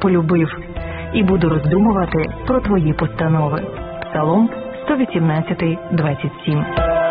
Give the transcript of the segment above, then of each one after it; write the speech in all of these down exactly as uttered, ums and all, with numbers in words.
полюбив, і буду роздумувати про твої постанови. Псалом сто вісімнадцять, двадцять сім.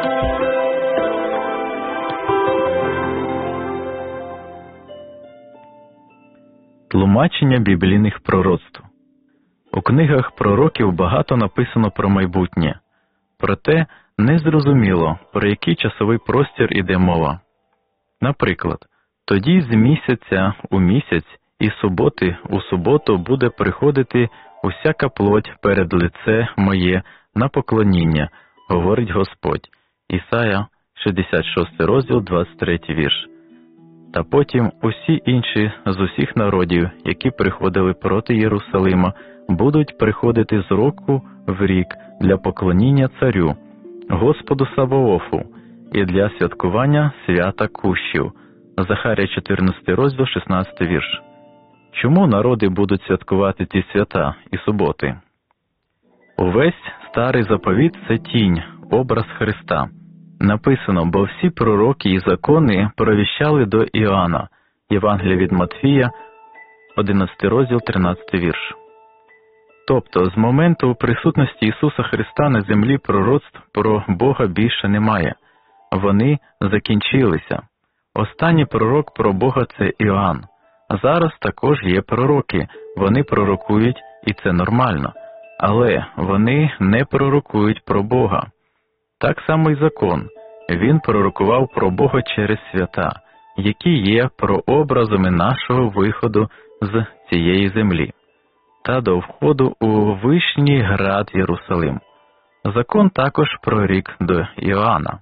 Тлумачення біблійних пророцтв. У книгах пророків багато написано про майбутнє, проте незрозуміло, про який часовий простір іде мова. Наприклад, тоді з місяця у місяць і суботи у суботу буде приходити усяка плоть перед лице моє на поклоніння, говорить Господь. Ісая, шістдесят шостий розділ, двадцять третій вірш. Та потім усі інші з усіх народів, які приходили проти Єрусалима, будуть приходити з року в рік для поклоніння царю, Господу Саваофу, і для святкування свята Кущів. Захарія, чотирнадцятий розділ, шістнадцятий вірш. Чому народи будуть святкувати ці свята і суботи? Увесь старий заповіт – це тінь, образ Христа. Написано, бо всі пророки і закони провіщали до Іоанна. Євангелія від Матфія, одинадцятий розділ, тринадцятий вірш. Тобто, з моменту присутності Ісуса Христа на землі пророцтв про Бога більше немає. Вони закінчилися. Останній пророк про Бога – це Іоанн. Зараз також є пророки, вони пророкують, і це нормально. Але вони не пророкують про Бога. Так само й закон. Він пророкував про Бога через свята, які є прообразами нашого виходу з цієї землі та до входу у Вишній град Єрусалим. Закон також прорік до Іоанна.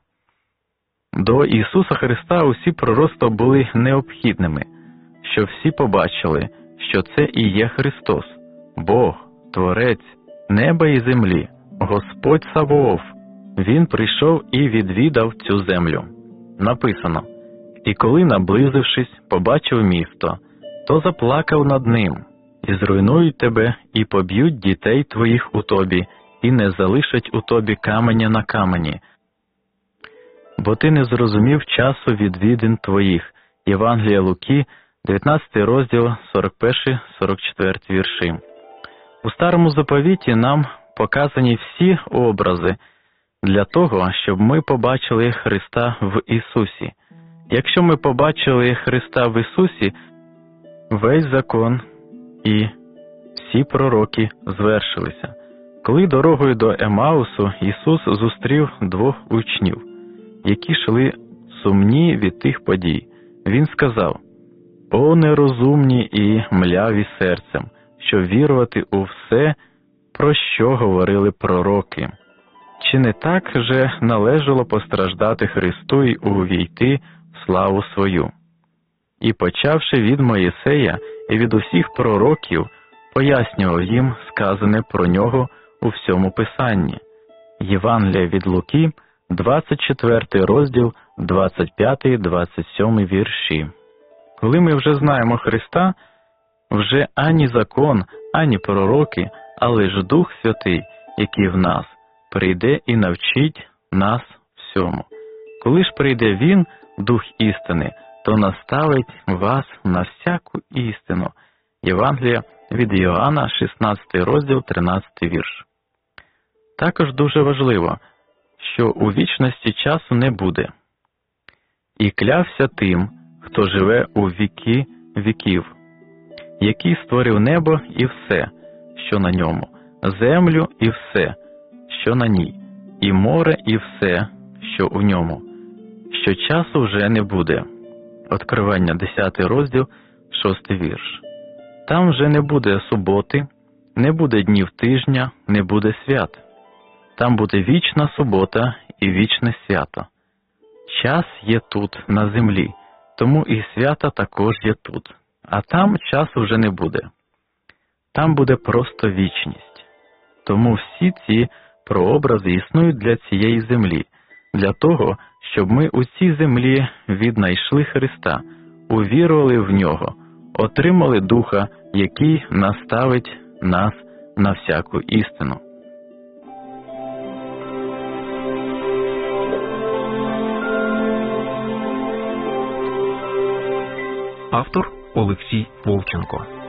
До Ісуса Христа усі пророцтва були необхідними, щоб всі побачили, що це і є Христос, Бог, Творець неба і землі, Господь Саваоф. Він прийшов і відвідав цю землю. Написано: «І коли, наблизившись, побачив місто, то заплакав над ним, і зруйнують тебе, і поб'ють дітей твоїх у тобі, і не залишать у тобі каменя на камені, бо ти не зрозумів часу відвідин твоїх». Євангелія Луки, дев'ятнадцятий розділ, сорок перший сорок четвертий вірші. У Старому Заповіті нам показані всі образи для того, щоб ми побачили Христа в Ісусі. Якщо ми побачили Христа в Ісусі, весь закон і всі пророки звершилися. Коли дорогою до Емаусу Ісус зустрів двох учнів, які йшли сумні від тих подій, Він сказав: «О нерозумні і мляві серцем, що вірувати у все, про що говорили пророки. Чи не так же належало постраждати Христу й увійти в славу свою?» І, почавши від Моїсея і від усіх пророків, пояснював їм сказане про нього у всьому Писанні. Євангелія від Луки, двадцять четвертий розділ, двадцять п'ятий двадцять сьомий вірші. Коли ми вже знаємо Христа, вже ані закон, ані пророки, але ж Дух Святий, який в нас, прийде і навчить нас всьому. Коли ж прийде Він, Дух істини, то наставить вас на всяку істину. Євангелія від Іоанна, шістнадцятий розділ, тринадцятий вірш. Також дуже важливо, що у вічності часу не буде. «І клявся тим, хто живе у віки віків, який створив небо і все, що на ньому, землю і все, що на ній, і море і все, що у ньому, що часу вже не буде». Откривання, десятий розділ, шостий вірш. Там вже не буде суботи, не буде днів тижня, не буде свят. Там буде вічна субота і вічне свято. Час є тут, на землі, тому і свята також є тут. А там часу вже не буде. Там буде просто вічність. Тому всі ці прообрази існують для цієї землі, для того, щоб ми у цій землі віднайшли Христа, увірували в Нього, отримали Духа, який наставить нас на всяку істину. Автор Олексій Вовченко.